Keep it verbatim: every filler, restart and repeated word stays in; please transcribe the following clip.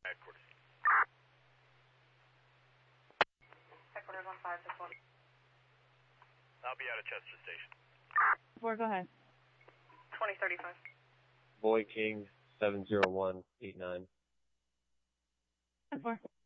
Headquarters. Headquarters one five six one. I'll be out of Chester Station. Four, go ahead. twenty thirty-five. Boy King seven zero one eight nine. Four.